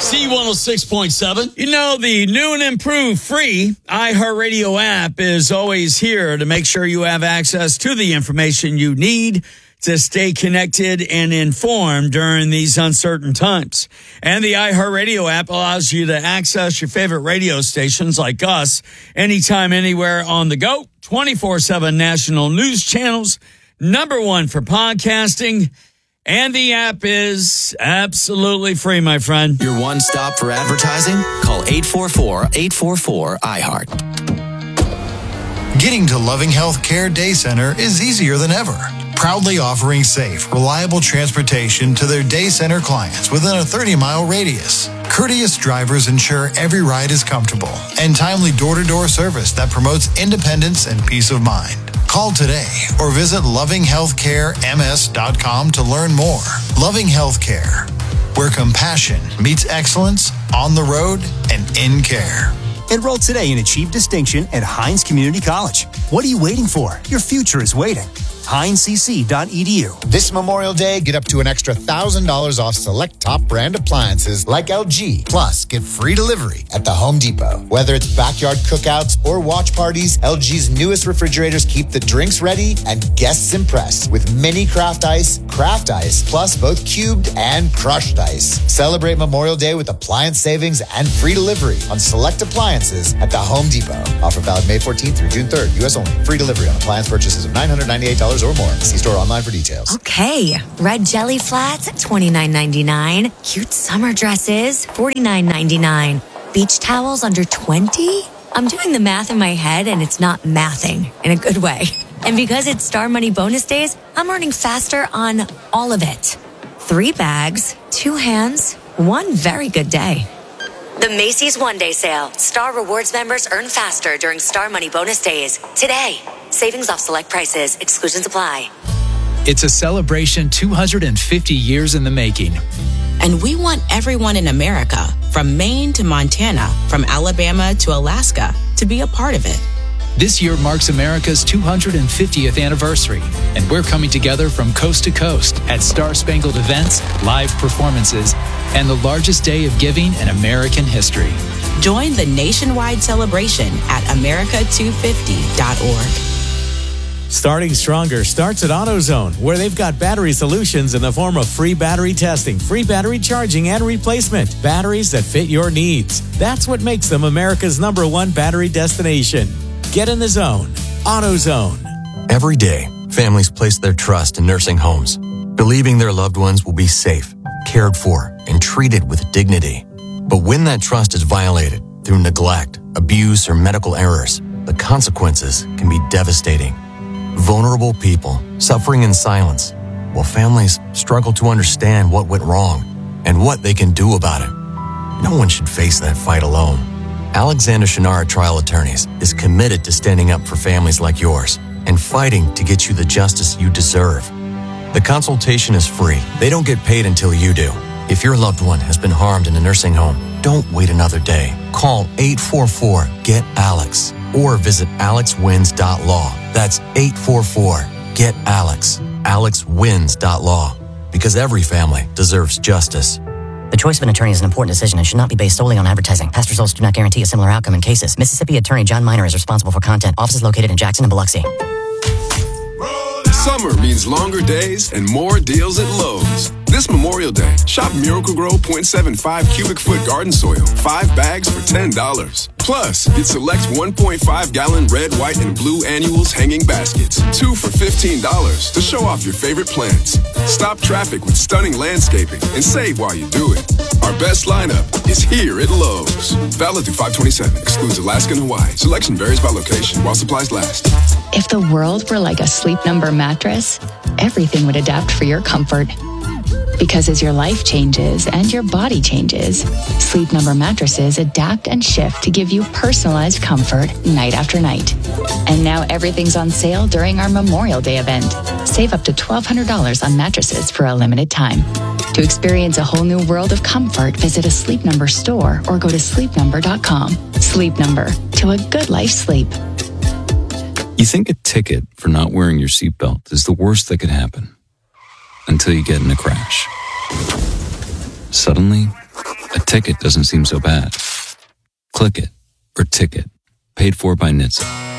C106.7. You know, the new and improved free iHeartRadio app is always here to make sure you have access to the information you need to stay connected and informed during these uncertain times. And the iHeartRadio app allows you to access your favorite radio stations like us anytime, anywhere on the go. 24/7 national news channels, #1 for podcasting. And the app is absolutely free, my friend. Your one stop for advertising? Call 844-844-iHeart. Getting to Loving Healthcare Day Center is easier than ever. Proudly offering safe, reliable transportation to their day center clients within a 30-mile radius. Courteous drivers ensure every ride is comfortable, and timely door-to-door service that promotes independence and peace of mind. Call today or visit lovinghealthcarems.com to learn more. Loving Healthcare, where compassion meets excellence on the road and in care. Enroll today and achieve distinction at Hines Community College. What are you waiting for? Your future is waiting. HinesCC.edu. This Memorial Day, get up to an extra $1,000 off select top brand appliances like LG. Plus, get free delivery at the Home Depot. Whether it's backyard cookouts or watch parties, LG's newest refrigerators keep the drinks ready and guests impressed with mini craft ice, plus both cubed and crushed ice. Celebrate Memorial Day with appliance savings and free delivery on select appliances at the Home Depot. Offer valid May 14th through June 3rd. U.S. only. Free delivery on appliance purchases of $998 or more. See store online for details. Okay. Red jelly flats, $29.99. Cute summer dresses, $49.99. Beach towels under $20? I'm doing the math in my head and it's not mathing in a good way. And because it's Star Money bonus days, I'm earning faster on all of it. 3 bags, 2 hands, 1 very good day. The Macy's One Day Sale. Star Rewards members earn faster during Star Money bonus days. Today. Savings off select prices. Exclusions apply. It's a celebration 250 years in the making. And we want everyone in America, from Maine to Montana, from Alabama to Alaska, to be a part of it. This year marks America's 250th anniversary, and we're coming together from coast to coast at Star-Spangled events, live performances, and the largest day of giving in American history. Join the nationwide celebration at America250.org. Starting Stronger starts at AutoZone, where they've got battery solutions in the form of free battery testing, free battery charging, and replacement. Batteries that fit your needs. That's what makes them America's #1 battery destination. Get in the zone. AutoZone. Every day, families place their trust in nursing homes, believing their loved ones will be safe, cared for, and treated with dignity. But when that trust is violated through neglect, abuse, or medical errors, the consequences can be devastating. Vulnerable people suffering in silence, while families struggle to understand what went wrong and what they can do about it. No one should face that fight alone. Alexander Shannara Trial Attorneys is committed to standing up for families like yours and fighting to get you the justice you deserve. The consultation is free. They don't get paid until you do. If your loved one has been harmed in a nursing home, don't wait another day. Call 844-GET-ALEX or visit alexwins.law. That's 844-GET-ALEX. alexwins.law. Because every family deserves justice. The choice of an attorney is an important decision and should not be based solely on advertising. Past results do not guarantee a similar outcome in cases. Mississippi Attorney John Minor is responsible for content. Office is located in Jackson and Biloxi. Summer means longer days and more deals at Lowe's. This Memorial Day, shop Miracle-Gro 0.75 cubic foot garden soil, 5 bags for $10. Plus, get select 1.5-gallon red, white, and blue annuals hanging baskets, 2 for $15 to show off your favorite plants. Stop traffic with stunning landscaping and save while you do it. Our best lineup is here at Lowe's. Valid through 5/27. Excludes Alaska and Hawaii. Selection varies by location while supplies last. If the world were like a Sleep Number mattress, everything would adapt for your comfort. Because as your life changes and your body changes, Sleep Number mattresses adapt and shift to give you personalized comfort night after night. And now everything's on sale during our Memorial Day event. Save up to $1,200 on mattresses for a limited time. To experience a whole new world of comfort, visit a Sleep Number store or go to sleepnumber.com. Sleep Number, to a good life sleep. You think a ticket for not wearing your seatbelt is the worst that could happen. Until you get in a crash. Suddenly, A ticket doesn't seem so bad. Click it or ticket. Paid for by NHTSA.